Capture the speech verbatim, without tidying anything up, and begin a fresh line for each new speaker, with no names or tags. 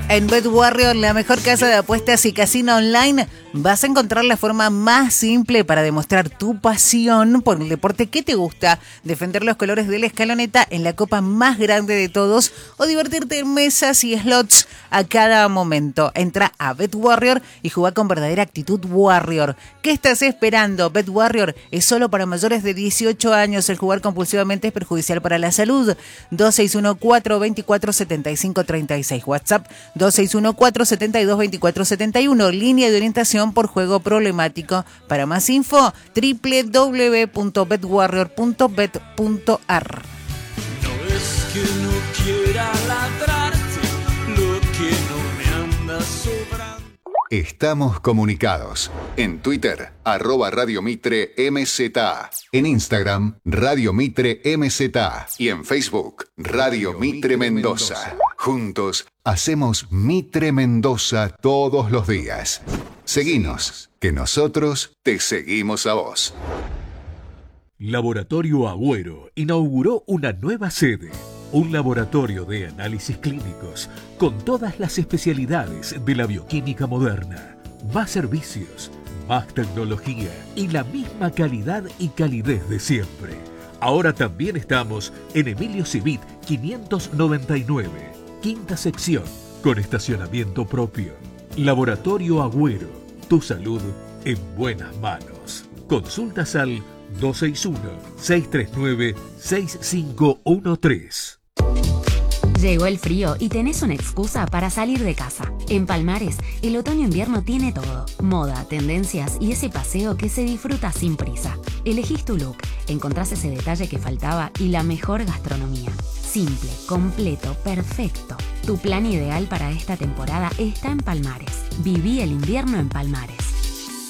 En BetWarrior, la mejor casa de apuestas y casino online, vas a encontrar la forma más simple para demostrar tu pasión por el deporte que te gusta, defender los colores de la escaloneta en la copa más grande de todos o divertirte en mesas y slots a cada momento. Entra a BetWarrior y juega con verdadera actitud Warrior. ¿Qué estás esperando? BetWarrior es solo para mayores de dieciocho años. El jugar compulsivamente es perjudicial para la salud. dos seis uno cuatro, dos cuatro siete cinco tres seis. WhatsApp dos seis uno cuatro siete dos, dos cuatro siete uno. Línea de orientación por juego problemático. Para más info, doble u doble u doble u punto bet warrior punto bet punto a r.
No es que no quiera ladrarte, lo que no me anda sobrando.
Estamos comunicados. En Twitter, arroba Radio Mitre M Z. En Instagram, Radio Mitre M Z. Y en Facebook, Radio Mitre Mendoza. Juntos, hacemos Mitre Mendoza todos los días. Seguinos, que nosotros te seguimos a vos.
Laboratorio Agüero inauguró una nueva sede. Un laboratorio de análisis clínicos con todas las especialidades de la bioquímica moderna. Más servicios, más tecnología y la misma calidad y calidez de siempre. Ahora también estamos en Emilio Civit quinientos noventa y nueve, quinta sección, con estacionamiento propio. Laboratorio Agüero, tu salud en buenas manos. Consultas al dos seis uno, seis tres nueve, seis cinco uno tres.
Llegó el frío y tenés una excusa para salir de casa. En Palmares, el otoño-invierno tiene todo. Moda, tendencias y ese paseo que se disfruta sin prisa. Elegís tu look, encontrás ese detalle que faltaba y la mejor gastronomía. Simple, completo, perfecto. Tu plan ideal para esta temporada está en Palmares. Viví el invierno en Palmares.